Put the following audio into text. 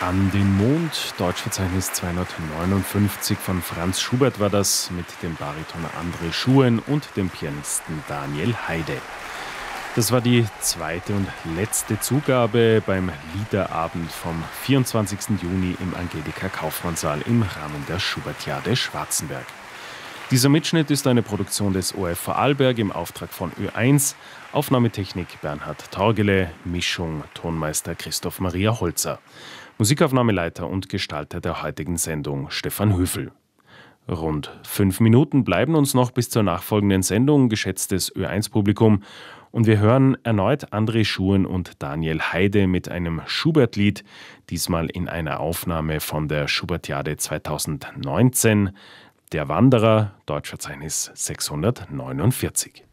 An den Mond, Deutschverzeichnis 259 von Franz Schubert war das, mit dem Bariton André Schuen und dem Pianisten Daniel Heide. Das war die zweite und letzte Zugabe beim Liederabend vom 24. Juni im Angelika-Kaufmann-Saal im Rahmen der Schubertiade Schwarzenberg. Dieser Mitschnitt ist eine Produktion des ORF Vorarlberg im Auftrag von Ö1, Aufnahmetechnik Bernhard Torgele, Mischung Tonmeister Christoph Maria Holzer. Musikaufnahmeleiter und Gestalter der heutigen Sendung Stefan Höfel. Rund 5 Minuten bleiben uns noch bis zur nachfolgenden Sendung, geschätztes Ö1-Publikum. Und wir hören erneut André Schuen und Daniel Heide mit einem Schubert-Lied, diesmal in einer Aufnahme von der Schubertiade 2019. Der Wanderer, Deutschverzeichnis 649.